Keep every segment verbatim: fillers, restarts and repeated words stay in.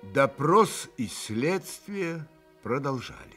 Допрос и следствие продолжались.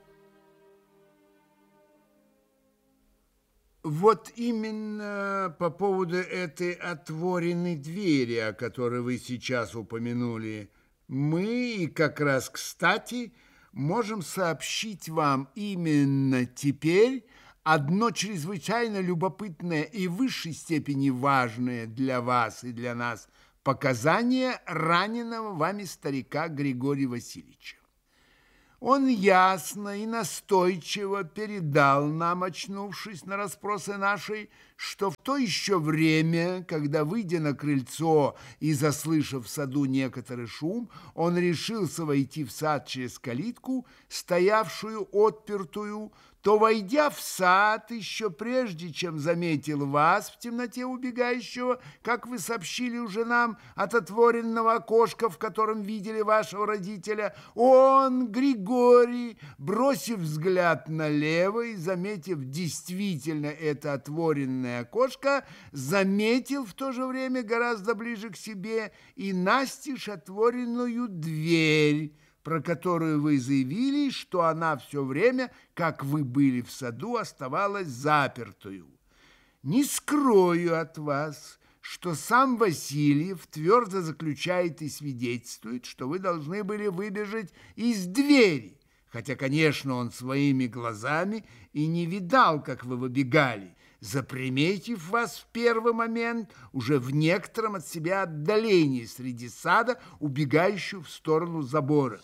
Вот именно по поводу этой отворенной двери, о которой вы сейчас упомянули, мы и как раз кстати можем сообщить вам именно теперь одно чрезвычайно любопытное и в высшей степени важное для вас и для нас показание раненого вами старика Григория Васильевича. Он ясно и настойчиво передал нам, очнувшись на расспросы нашей, что в то еще время, когда, выйдя на крыльцо и заслышав в саду некоторый шум, он решился войти в сад через калитку, стоявшую отпертую, то, войдя в сад, еще прежде, чем заметил вас в темноте убегающего, как вы сообщили уже нам от отворенного окошка, в котором видели вашего родителя, он, Григорий, бросив взгляд налево и заметив действительно это отворенное окошко, заметил в то же время гораздо ближе к себе и настежь отворенную дверь, про которую вы заявили, что она все время, как вы были в саду, оставалась запертую. Не скрою от вас, что сам Васильев твердо заключает и свидетельствует, что вы должны были выбежать из двери, хотя, конечно, он своими глазами и не видал, как вы выбегали, заприметив вас в первый момент уже в некотором от себя отдалении среди сада, убегающую в сторону забора.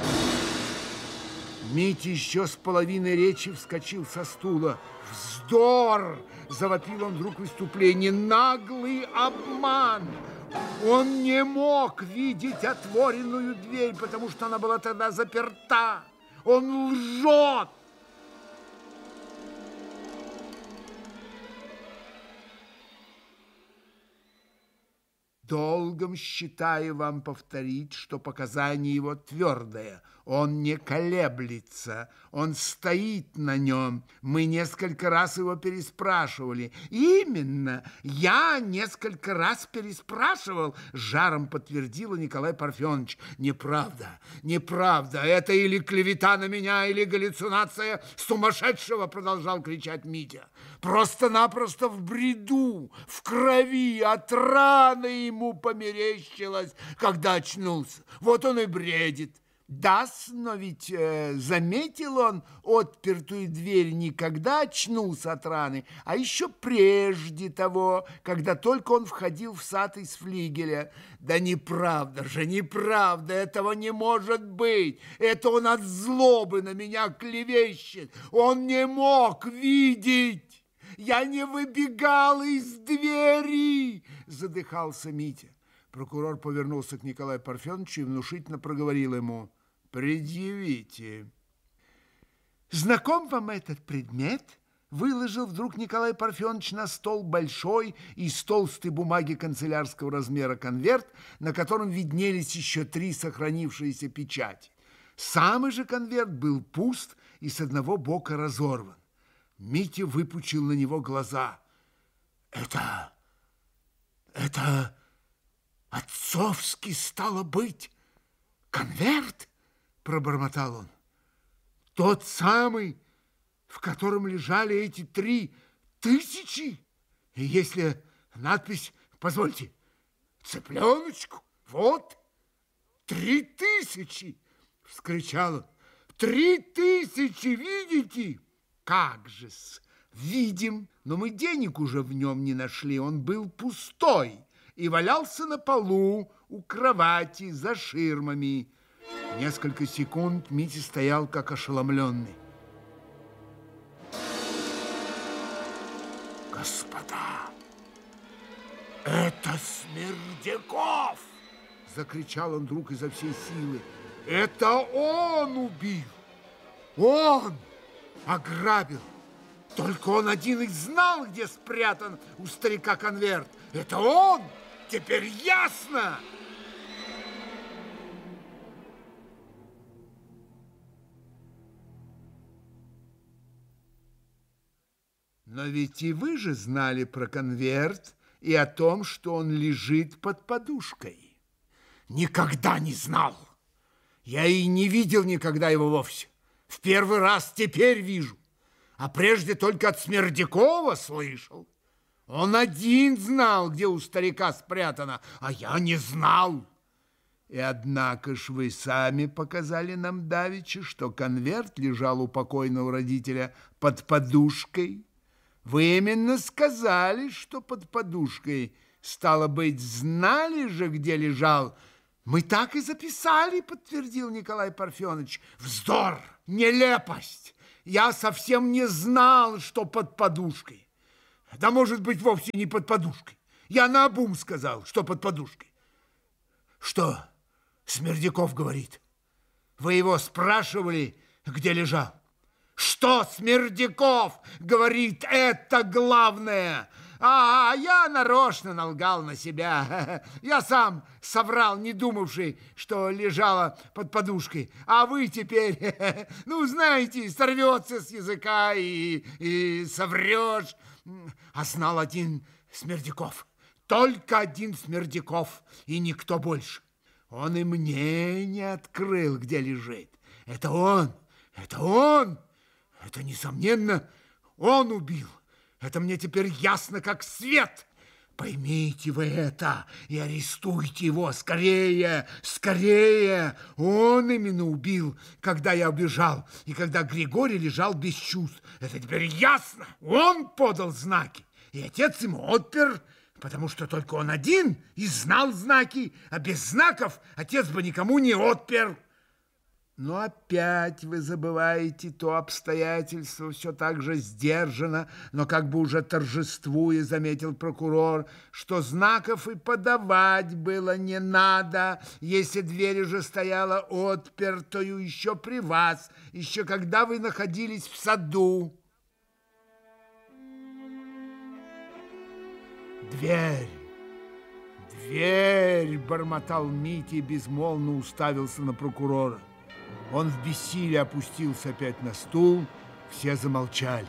Митя еще с половиной речи вскочил со стула. «Вздор!» – завопил он вдруг в выступлении. «Наглый обман! Он не мог видеть отворенную дверь, потому что она была тогда заперта! Он лжет!» Долгом считаю вам повторить, что показание его твердое. Он не колеблется, он стоит на нем. Мы несколько раз его переспрашивали. Именно, я несколько раз переспрашивал, жаром подтвердила Николай Парфенович. Неправда, неправда, это или клевета на меня, или галлюцинация сумасшедшего, продолжал кричать Митя. Просто-напросто в бреду, в крови, от раны ему померещилось, когда очнулся. Вот он и бредит. Да-с, но ведь э, заметил он отпертую дверь не когда очнулся от раны, а еще прежде того, когда только он входил в сад из флигеля. Да неправда же, неправда, этого не может быть. Это он от злобы на меня клевещет. Он не мог видеть. Я не выбегал из двери, задыхался Митя. Прокурор повернулся к Николаю Парфеновичу и внушительно проговорил ему: «Предъявите». «Знаком вам этот предмет?» Выложил вдруг Николай Парфенович на стол большой из толстой бумаги канцелярского размера конверт, на котором виднелись еще три сохранившиеся печати. Самый же конверт был пуст и с одного бока разорван. Митя выпучил на него глаза. «Это... это... отцовский, стало быть, конверт?» – пробормотал он. «Тот самый, в котором лежали эти три тысячи? И если надпись, позвольте, цыпленочку, вот, три тысячи!» – вскричал он. «Три тысячи, видите?» «Как же-с, видим, но мы денег уже в нем не нашли, он был пустой и валялся на полу у кровати за ширмами». Несколько секунд Митя стоял как ошеломленный. «Господа, это Смердяков!» – закричал он вдруг изо всей силы. «Это он убил! Он ограбил! Только он один и знал, где спрятан у старика конверт! Это он! Теперь ясно!» «Но ведь и вы же знали про конверт и о том, что он лежит под подушкой». «Никогда не знал!» Я и не видел никогда его вовсе. В первый раз теперь вижу. А прежде только от Смердякова слышал. Он один знал, где у старика спрятано, а я не знал. И однако ж вы сами показали нам давеча, что конверт лежал у покойного родителя под подушкой. Вы именно сказали, что под подушкой. Стало быть, знали же, где лежал. Мы так и записали, подтвердил Николай Парфенович. Вздор, нелепость. Я совсем не знал, что под подушкой. Да, может быть, вовсе не под подушкой. Я наобум сказал, что под подушкой. Что Смердяков говорит? Вы его спрашивали, где лежал? Что Смердяков говорит, это главное. А, а я нарочно налгал на себя. Я сам соврал, не думавший, что лежала под подушкой. А вы теперь, ну, знаете, сорвется с языка и, и соврешь. А знал один Смердяков, только один Смердяков и никто больше. Он и мне не открыл, где лежит. Это он, это он, это, несомненно, он убил. Это мне теперь ясно, как свет. Поймите вы это и арестуйте его скорее, скорее. Он именно убил, когда я убежал и когда Григорий лежал без чувств. Это теперь ясно. Он подал знаки, и отец ему отпер, потому что только он один и знал знаки, а без знаков отец бы никому не отпер. Но опять вы забываете то обстоятельство, все так же сдержанно, но как бы уже торжествуя, заметил прокурор, что знаков и подавать было не надо, если дверь уже стояла отпертою еще при вас, еще когда вы находились в саду. Дверь, дверь, бормотал Митя и безмолвно уставился на прокурора. Он в бессилии опустился опять на стул, все замолчали.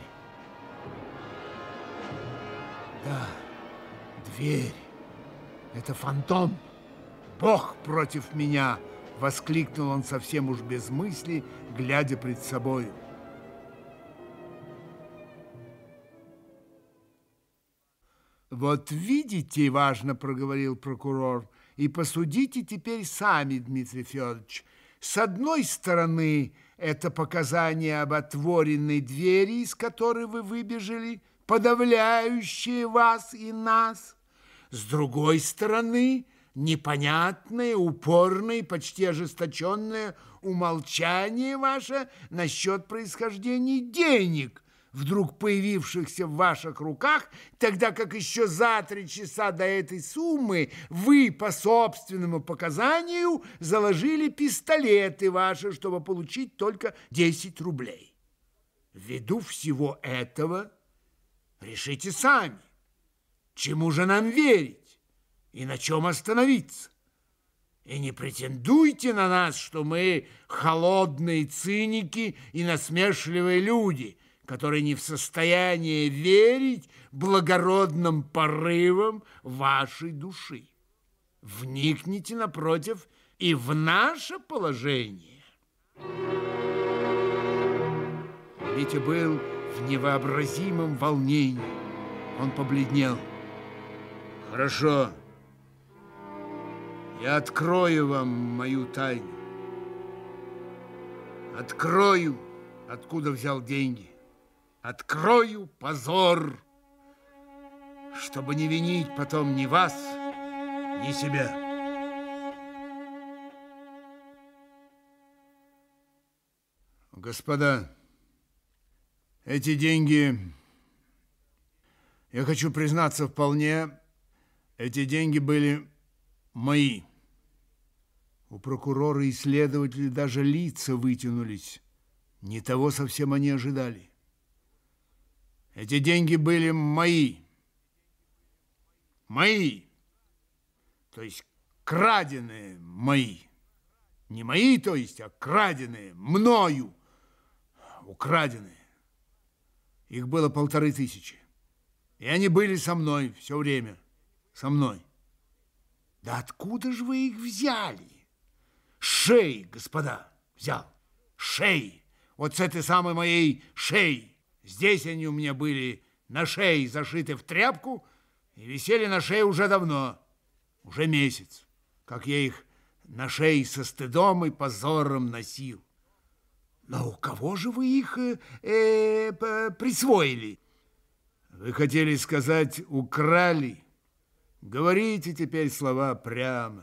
Да, дверь, это фантом, Бог против меня, воскликнул он совсем уж без мысли, глядя пред собою. Вот видите, важно проговорил прокурор, и посудите теперь сами, Дмитрий Федорович. С одной стороны, это показания об отворенной двери, из которой вы выбежали, подавляющие вас и нас. С другой стороны, непонятное, упорное, почти ожесточенное умолчание ваше насчет происхождения денег, вдруг появившихся в ваших руках, тогда как еще за три часа до этой суммы вы по собственному показанию заложили пистолеты ваши, чтобы получить только десять рублей. Ввиду всего этого решите сами, чему же нам верить и на чем остановиться. И не претендуйте на нас, что мы холодные циники и насмешливые люди, которые не в состоянии верить благородным порывам вашей души. Вникните, напротив, и в наше положение. Витя был в невообразимом волнении. Он побледнел. Хорошо, я открою вам мою тайну. Открою, откуда взял деньги. Открою позор, чтобы не винить потом ни вас, ни себя. Господа, эти деньги, я хочу признаться вполне, эти деньги были мои. У прокурора и следователей даже лица вытянулись. Не того совсем они ожидали. Эти деньги были мои. Мои. То есть краденые мои. Не мои, то есть, а краденые мною. Украденные. Их было полторы тысячи. И они были со мной все время. Со мной. Да откуда же вы их взяли? Шеи, господа, взял. Шеи. Вот с этой самой моей шеи. Здесь они у меня были на шее зашиты в тряпку и висели на шее уже давно, уже месяц, как я их на шее со стыдом и позором носил. Но у кого же вы их э, э, присвоили? Вы хотели сказать, украли? Говорите теперь слова прямо.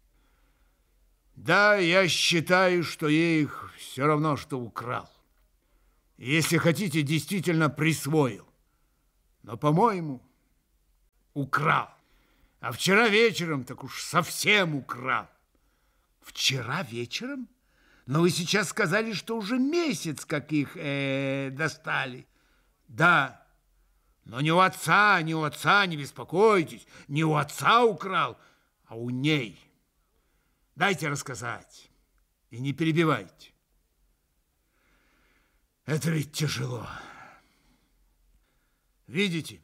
Да, я считаю, что я их все равно, что украл. Если хотите, действительно присвоил. Но, по-моему, украл. А вчера вечером так уж совсем украл. Вчера вечером? Но вы сейчас сказали, что уже месяц, как их э, достали. Да, но не у отца, не у отца, не беспокойтесь. Не у отца украл, а у ней. Дайте рассказать. И не перебивайте. Это ведь тяжело. Видите,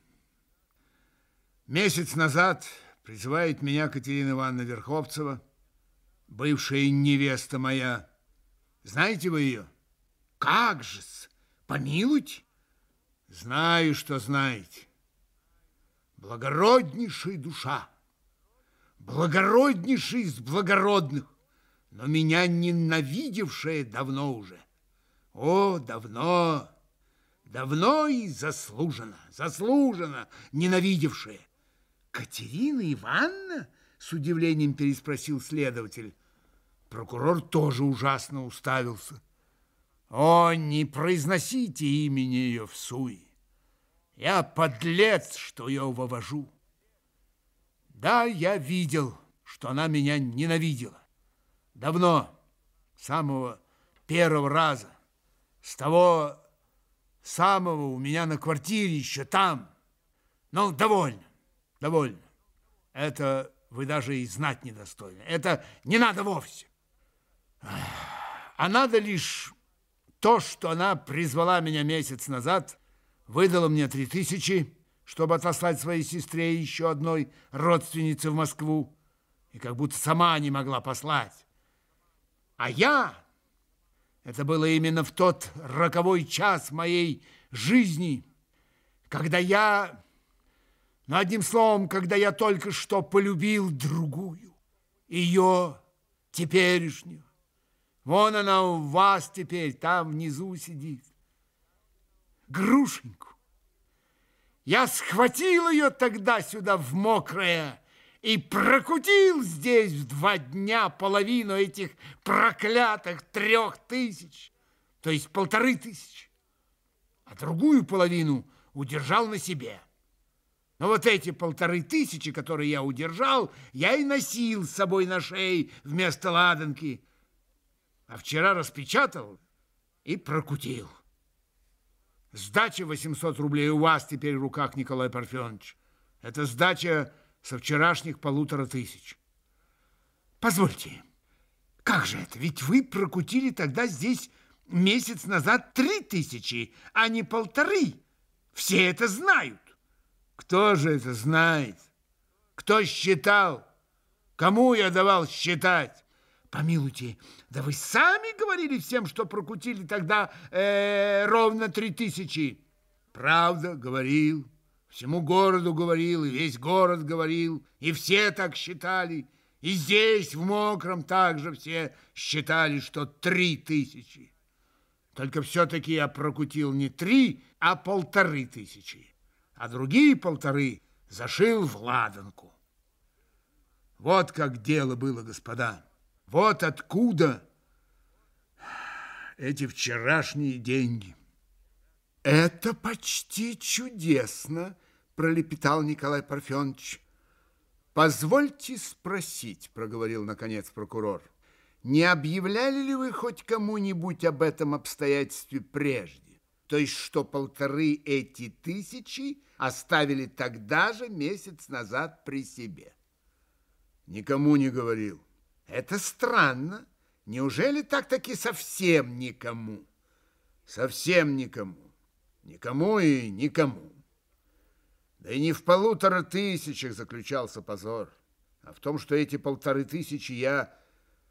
месяц назад призывает меня Катерина Ивановна Верховцева, бывшая невеста моя. Знаете вы ее? Как же-с, помилуйте. Знаю, что знаете. Благороднейшая душа, благороднейший из благородных, но меня ненавидевшая давно уже. О, давно, давно и заслуженно, заслуженно ненавидевшая. Катерина Ивановна? С удивлением переспросил следователь. Прокурор тоже ужасно уставился. О, не произносите имени ее всуе. Я подлец, что ее вывожу. Да, я видел, что она меня ненавидела. Давно, с самого первого раза. С того самого у меня на квартире еще там. Ну, довольно, довольно. Это вы даже и знать недостойны. Это не надо вовсе. А надо лишь то, что она призвала меня месяц назад, выдала мне три тысячи, чтобы отослать своей сестре еще одной родственнице в Москву, и как будто сама не могла послать. А я... Это было именно в тот роковой час моей жизни, когда я, ну, одним словом, когда я только что полюбил другую, ее теперешнюю. Вон она у вас теперь, там внизу сидит. Грушеньку. Я схватил ее тогда сюда в мокрое и прокутил здесь в два дня половину этих проклятых трех тысяч, то есть полторы тысячи, а другую половину удержал на себе. Но вот эти полторы тысячи, которые я удержал, я и носил с собой на шее вместо ладанки, а вчера распечатал и прокутил. Сдача восемьсот рублей у вас теперь в руках, Николай Парфенович. Это сдача со вчерашних полутора тысяч. Позвольте, как же это? Ведь вы прокутили тогда здесь месяц назад три тысячи, а не полторы. Все это знают. Кто же это знает? Кто считал? Кому я давал считать? Помилуйте, да вы сами говорили всем, что прокутили тогда э, ровно три тысячи. Правда, говорил. Всему городу говорил, и весь город говорил, и все так считали. И здесь, в Мокром, также все считали, что три тысячи. Только все-таки я прокутил не три, а полторы тысячи. А другие полторы зашил в ладанку. Вот как дело было, господа. Вот откуда эти вчерашние деньги. Это почти чудесно, пролепетал Николай Парфенович. Позвольте спросить, проговорил наконец прокурор, не объявляли ли вы хоть кому-нибудь об этом обстоятельстве прежде? То есть, что полторы эти тысячи оставили тогда же месяц назад при себе? Никому не говорил. Это странно. Неужели так-таки совсем никому? Совсем никому. Никому и никому. Да и не в полутора тысячах заключался позор, а в том, что эти полторы тысячи я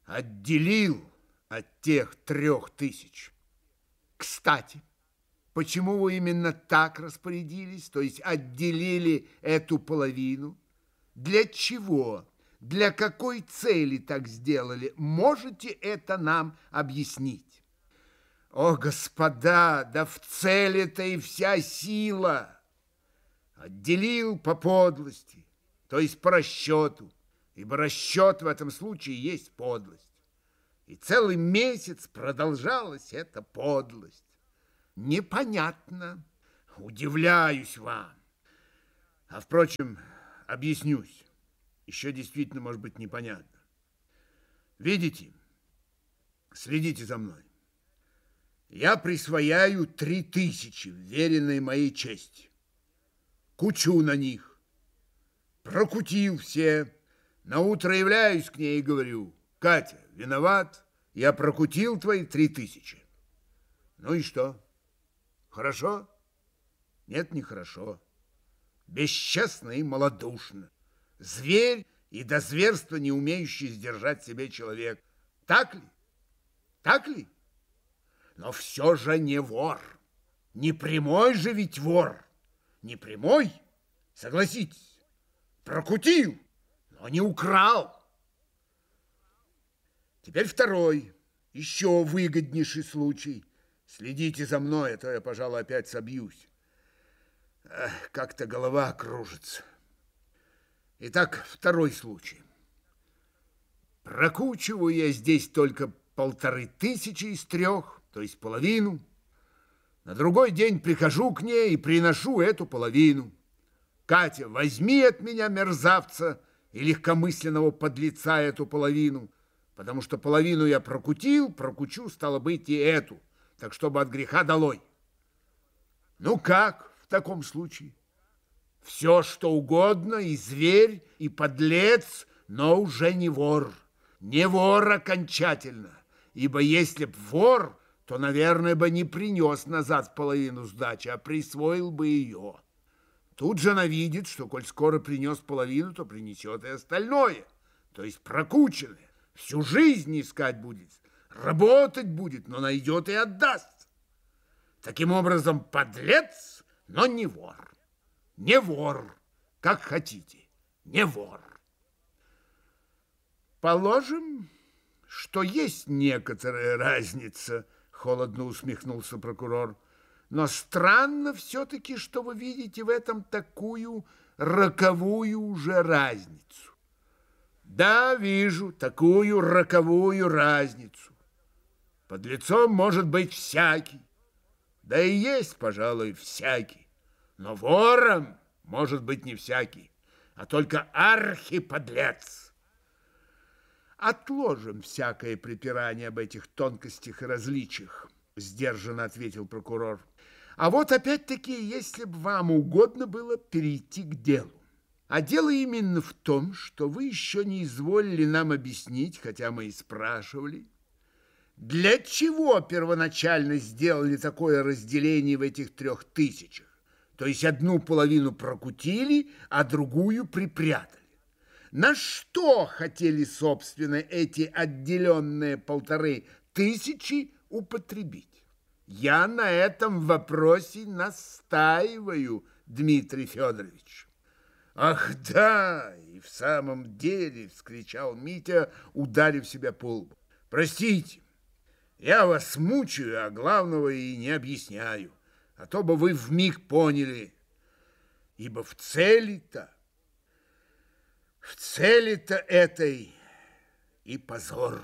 отделил от тех трех тысяч. Кстати, почему вы именно так распорядились, то есть отделили эту половину? Для чего? Для какой цели так сделали? Можете это нам объяснить? О, господа, да в цели-то и вся сила. Отделил по подлости, то есть по расчету, ибо расчет в этом случае есть подлость. И целый месяц продолжалась эта подлость. Непонятно. Удивляюсь вам. А, впрочем, объяснюсь. Еще действительно может быть непонятно. Видите? Следите за мной. Я присвояю три тысячи, веренной моей чести. Кучу на них. Прокутил все. Наутро являюсь к ней и говорю: Катя, виноват, я прокутил твои три тысячи. Ну и что? Хорошо? Нет, не хорошо. Бесчестно и малодушно. Зверь и до зверства не умеющий сдержать себе человек. Так ли? Так ли? Но все же не вор. Не прямой же ведь вор. Не прямой, согласитесь. Прокутил, но не украл. Теперь второй, еще выгоднейший случай. Следите за мной, а то я, пожалуй, опять собьюсь. Как-то голова кружится. Итак, второй случай. Прокучиваю я здесь только полторы тысячи из трех, то есть половину. На другой день прихожу к ней и приношу эту половину. Катя, возьми от меня, мерзавца и легкомысленного подлеца, эту половину, потому что половину я прокутил, прокучу, стало быть, и эту, так чтобы от греха долой. Ну как в таком случае? Все, что угодно, и зверь, и подлец, но уже не вор. Не вор окончательно, ибо если б вор, то, наверное, бы не принес назад половину сдачи, а присвоил бы ее. Тут же она видит, что, коль скоро принес половину, то принесет и остальное, то есть прокученное. Всю жизнь искать будет, работать будет, но найдет и отдаст. Таким образом, подлец, но не вор. Не вор, как хотите, не вор. Положим, что есть некоторая разница, холодно усмехнулся прокурор. Но странно все-таки, что вы видите в этом такую роковую уже разницу. Да, вижу такую роковую разницу. Подлецом может быть всякий, да и есть, пожалуй, всякий. Но вором может быть не всякий, а только архиподлец. Отложим всякое припирание об этих тонкостях и различиях, сдержанно ответил прокурор. А вот опять-таки, если бы вам угодно было перейти к делу. А дело именно в том, что вы еще не изволили нам объяснить, хотя мы и спрашивали, для чего первоначально сделали такое разделение в этих трех тысячах. То есть одну половину прокутили, а другую припрятали. На что хотели, собственно, эти отделенные полторы тысячи употребить? Я на этом вопросе настаиваю, Дмитрий Федорович. Ах, да, и в самом деле, вскричал Митя, ударив себя по лбу. Простите, я вас мучаю, а главного и не объясняю, а то бы вы вмиг поняли, ибо в цели-то, в цели-то этой и позор.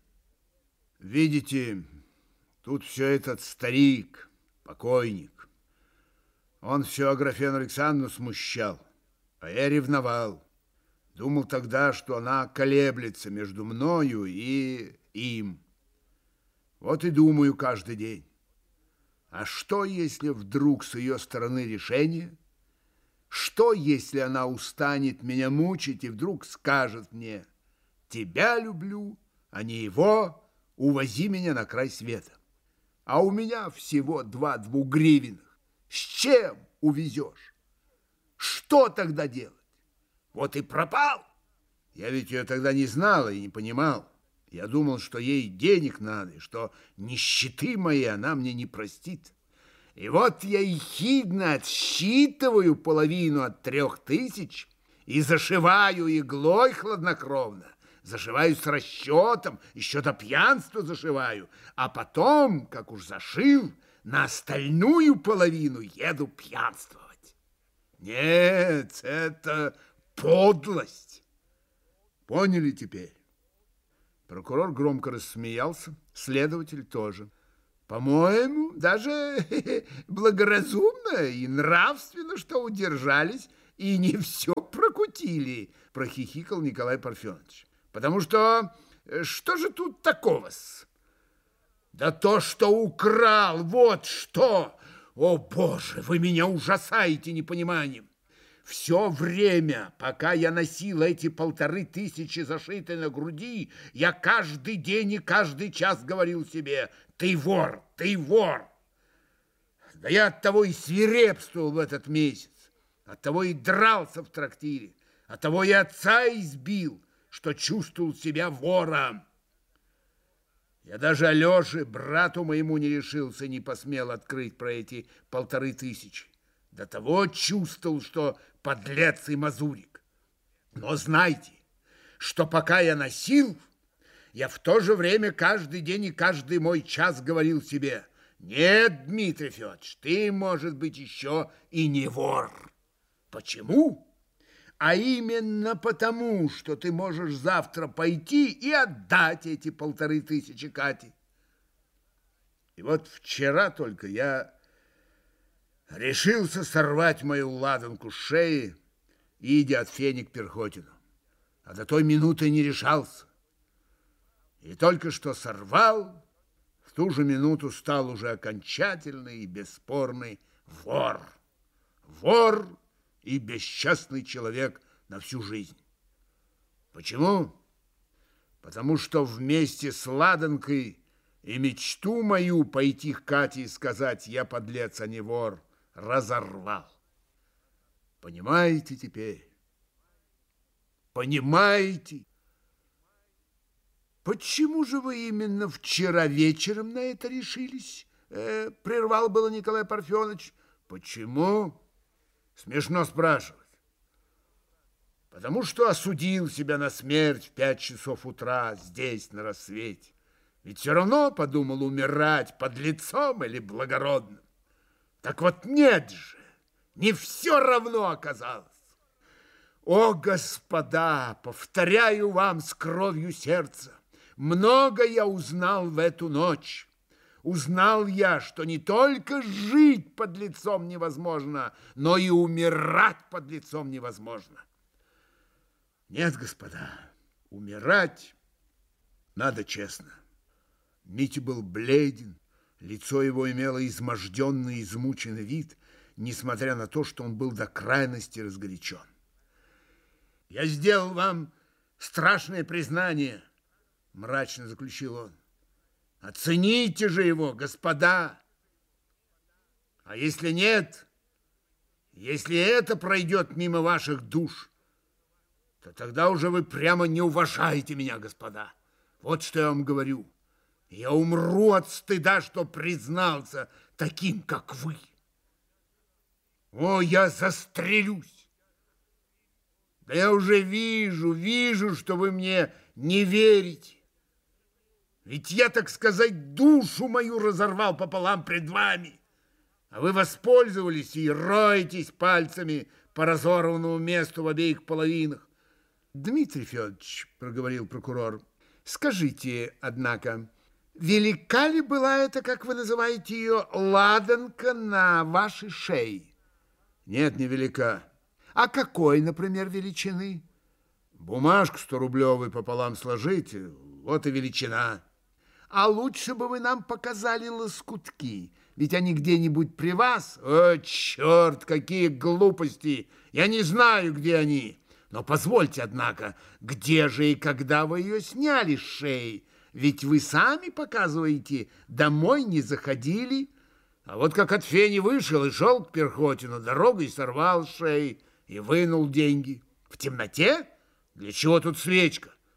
Видите, тут все этот старик, покойник. Он все Аграфену Александровну смущал, а я ревновал. Думал тогда, что она колеблется между мною и им. Вот и думаю каждый день. А что, если вдруг с ее стороны решение? Что, если она устанет меня мучить и вдруг скажет мне: тебя люблю, а не его, увози меня на край света? А у меня всего два двугривенных. С чем увезешь? Что тогда делать? Вот и пропал. Я ведь ее тогда не знала и не понимал. Я думал, что ей денег надо, и что нищеты моей она мне не простит. И вот я ехидно отсчитываю половину от трех тысяч и зашиваю иглой хладнокровно, зашиваю с расчетом, еще до пьянства зашиваю, а потом, как уж зашил, на остальную половину еду пьянствовать. Нет, это подлость. Поняли теперь? Прокурор громко рассмеялся, следователь тоже. По-моему, даже благоразумно и нравственно, что удержались и не все прокутили, прохихикал Николай Парфенович. Потому что что же тут такого-с? Да то, что украл, вот что! О, Боже, вы меня ужасаете непониманием. Все время, пока я носил эти полторы тысячи зашитые на груди, я каждый день и каждый час говорил себе: ты вор, ты вор. Да я оттого и свирепствовал в этот месяц, оттого и дрался в трактире, оттого и отца избил, что чувствовал себя вором. Я даже Алёше, брату моему, не решился, не посмел открыть про эти полторы тысячи. До того чувствовал, что подлец и мазурик. Но знайте, что пока я носил, я в то же время каждый день и каждый мой час говорил себе: нет, Дмитрий Федорович, ты, может быть, еще и не вор. Почему? А именно потому, что ты можешь завтра пойти и отдать эти полторы тысячи Кате. И вот вчера только я решился сорвать мою ладанку с шеи, идя от Фени к Перхотину. А до той минуты не решался. И только что сорвал, в ту же минуту стал уже окончательный и бесспорный вор. Вор и бесчестный человек на всю жизнь. Почему? Потому что вместе с ладанкой и мечту мою пойти к Кате и сказать: я подлец, а не вор, разорвал. Понимаете теперь? Понимаете? Почему же вы именно вчера вечером на это решились? Э, прервал было Николай Парфенович. Почему? Смешно спрашивать. Потому что осудил себя на смерть в пять часов утра здесь, на рассвете. Ведь все равно подумал умирать подлецом или благородным. Так вот нет же, не все равно оказалось. О, господа, повторяю вам с кровью сердца, много я узнал в эту ночь. Узнал я, что не только жить под лицом невозможно, но и умирать под лицом невозможно. Нет, господа, умирать надо честно. Митя был бледен, лицо его имело изможденный, измученный вид, несмотря на то, что он был до крайности разгорячен. «Я сделал вам страшное признание», — мрачно заключил он. «Оцените же его, господа! А если нет, если это пройдет мимо ваших душ, то тогда уже вы прямо не уважаете меня, господа. Вот что я вам говорю. Я умру от стыда, что признался таким, как вы. О, я застрелюсь! Да я уже вижу, вижу, что вы мне не верите. Ведь я, так сказать, душу мою разорвал пополам пред вами, а вы воспользовались и роетесь пальцами по разорванному месту в обеих половинах. Дмитрий Федорович, проговорил прокурор, скажите, однако, велика ли была это, как вы называете ее, ладанка на вашей шее? Нет, не велика. А какой, например, величины? Бумажку сторублевой пополам сложите, вот и величина. А лучше бы вы нам показали лоскутки, ведь они где-нибудь при вас. О, черт, какие глупости! Я не знаю, где они. Но позвольте, однако, где же и когда вы ее сняли с шеи? Ведь вы сами показываете, домой не заходили. А вот как от Фени вышел и шел к Перхотину, дорогой сорвал с шеи и вынул деньги. В темноте? Для чего тут свечка?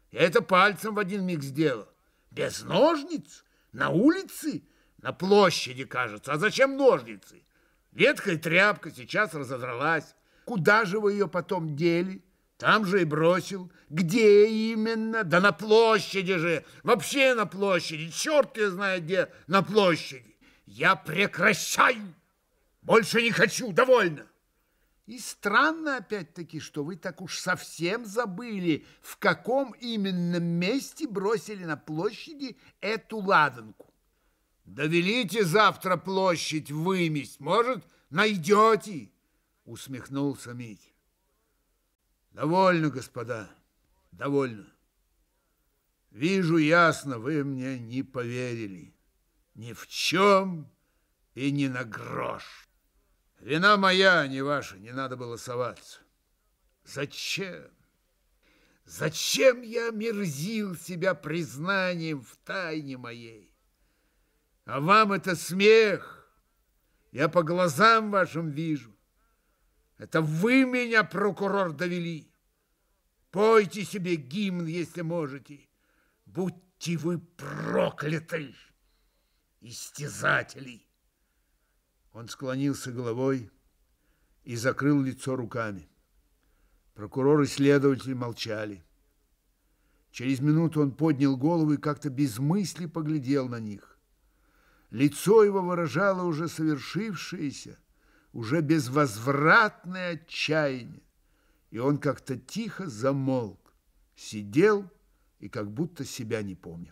Я это пальцем в один миг сделал. Без ножниц? На улице? На площади, кажется. А зачем ножницы? Ветхая тряпка сейчас разодралась. Куда же вы ее потом дели? Там же и бросил. Где именно? Да на площади же. Вообще на площади. Черт я знаю где на площади. Я прекращаю. Больше не хочу. Довольно. И странно опять-таки, что вы так уж совсем забыли, в каком именно месте бросили на площади эту ладанку. Да велите завтра площадь выместь, может, найдете, усмехнулся Митя. Довольно, господа, довольно. Вижу ясно, вы мне не поверили. Ни в чем и ни на грош. Вина моя, а не ваша, не надо было соваться. Зачем? Зачем я мерзил себя признанием в тайне моей? А вам это смех. Я по глазам вашим вижу. Это вы меня, прокурор, довели. Пойте себе гимн, если можете. Будьте вы прокляты, истязатели. Он склонился головой и закрыл лицо руками. Прокурор и следователь молчали. Через минуту он поднял голову и как-то без мысли поглядел на них. Лицо его выражало уже совершившееся, уже безвозвратное отчаяние, и он как-то тихо замолк, сидел и как будто себя не помнил.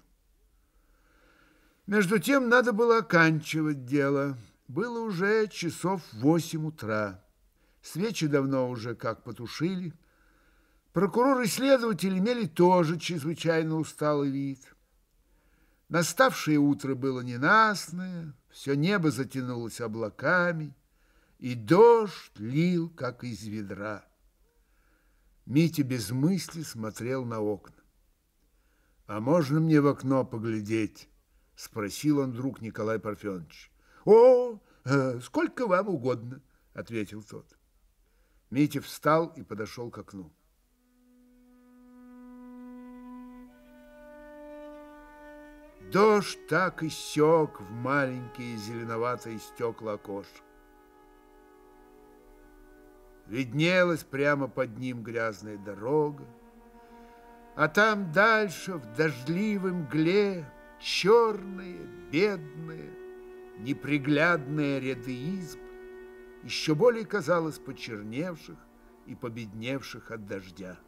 Между тем надо было оканчивать дело. Было уже часов восемь утра. Свечи давно уже как потушили. Прокурор и следователь имели тоже чрезвычайно усталый вид. Наставшее утро было ненастное, все небо затянулось облаками, и дождь лил, как из ведра. Митя без мысли смотрел на окна. «А можно мне в окно поглядеть?» – спросил он вдруг Николай Парфенович. «О, э, сколько вам угодно», – ответил тот. Митя встал и подошел к окну. Дождь так и сёк в маленькие зеленоватые стекла окошек. Виднелась прямо под ним грязная дорога, а там дальше в дождливой мгле черные, бедные, неприглядные ряды изб, еще более, казалось, почерневших и победневших от дождя.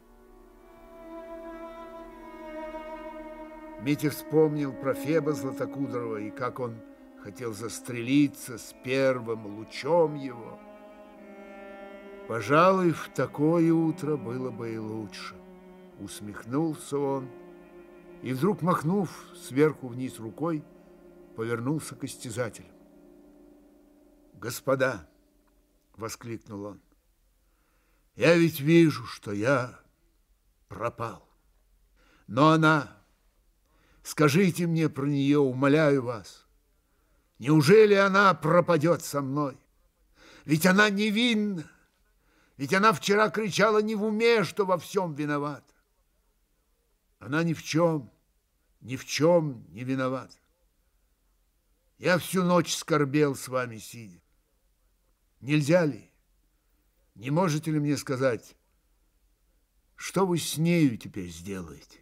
Митя вспомнил про Феба Златокудрова и как он хотел застрелиться с первым лучом его. Пожалуй, в такое утро было бы и лучше. Усмехнулся он и вдруг, махнув сверху вниз рукой, повернулся к истязателям. «Господа!» — воскликнул он. «Я ведь вижу, что я пропал. Но она... Скажите мне про нее, умоляю вас. Неужели она пропадет со мной? Ведь она невинна. Ведь она вчера кричала не в уме, что во всем виновата. Она ни в чем, ни в чем не виновата. Я всю ночь скорбел с вами сидя. Нельзя ли, не можете ли мне сказать, что вы с нею теперь сделаете?»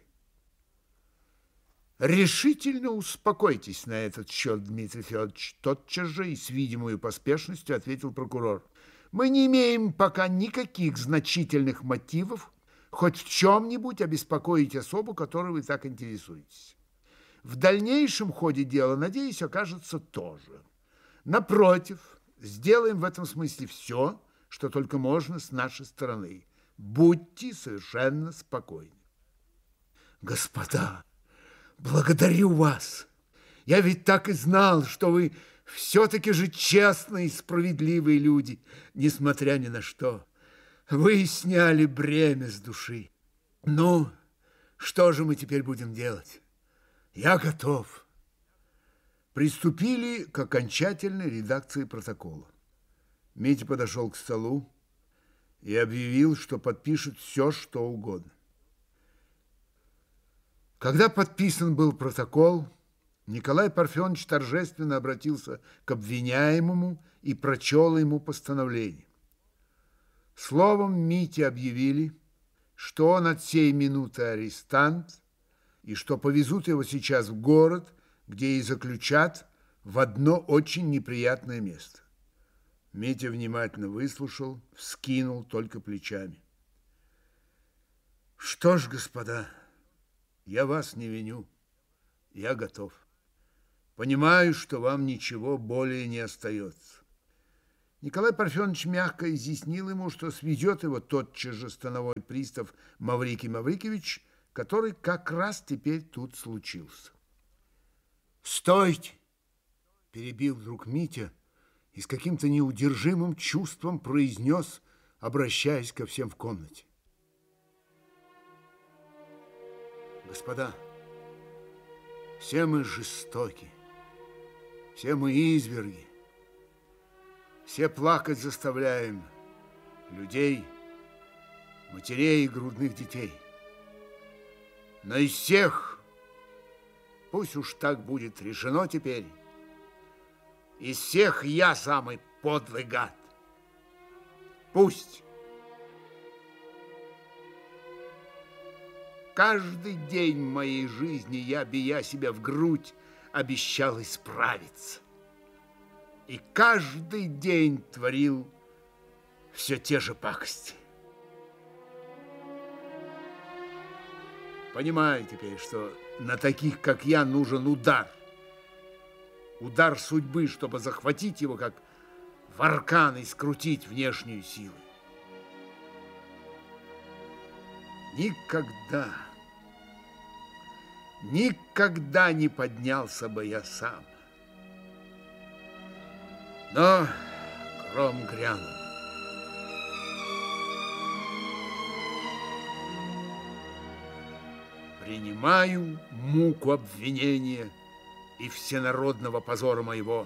«Решительно успокойтесь на этот счет, Дмитрий Федорович», тотчас же и с видимой поспешностью ответил прокурор. «Мы не имеем пока никаких значительных мотивов хоть в чем-нибудь обеспокоить особу, которой вы так интересуетесь. В дальнейшем ходе дела, надеюсь, окажется тоже. Напротив, сделаем в этом смысле все, что только можно с нашей стороны. Будьте совершенно спокойны». «Господа, благодарю вас. Я ведь так и знал, что вы все-таки же честные и справедливые люди, несмотря ни на что. Вы сняли бремя с души. Ну, что же мы теперь будем делать? Я готов». Приступили к окончательной редакции протокола. Митя подошел к столу и объявил, что подпишет все, что угодно. Когда подписан был протокол, Николай Парфенович торжественно обратился к обвиняемому и прочел ему постановление. Словом, Мите объявили, что он от сей минуты арестант и что повезут его сейчас в город, где и заключат в одно очень неприятное место. Митя внимательно выслушал, вскинул только плечами. Что ж, господа, я вас не виню, я готов. Понимаю, что вам ничего более не остается. Николай Парфенович мягко изъяснил ему, что сведет его тотчас же становой пристав Маврикий Маврикевич, который как раз теперь тут случился. «Стойте!» – перебил вдруг Митя и с каким-то неудержимым чувством произнес, обращаясь ко всем в комнате. «Господа, все мы жестоки, все мы изверги, все плакать заставляем людей, матерей и грудных детей. Но из всех, пусть уж так будет решено теперь, из всех я самый подлый гад. Пусть. Каждый день моей жизни я, бия себя в грудь, обещал исправиться. И каждый день творил все те же пакости. Понимаю теперь, что на таких, как я, нужен удар. Удар судьбы, чтобы захватить его, как в аркан, и скрутить внешнюю силу. Никогда, никогда не поднялся бы я сам. Но гром грянул. Принимаю муку обвинения и всенародного позора моего.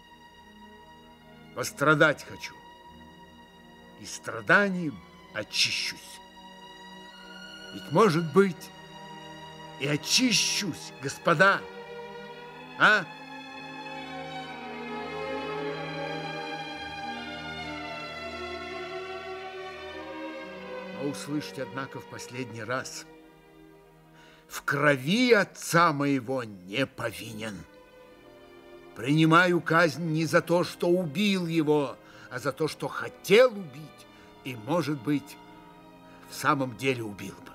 Пострадать хочу, и страданием очищусь. Ведь, может быть, и очищусь, господа, а? Но услышать, однако, в последний раз: в крови отца моего не повинен. Принимаю казнь не за то, что убил его, а за то, что хотел убить и, может быть, в самом деле убил бы.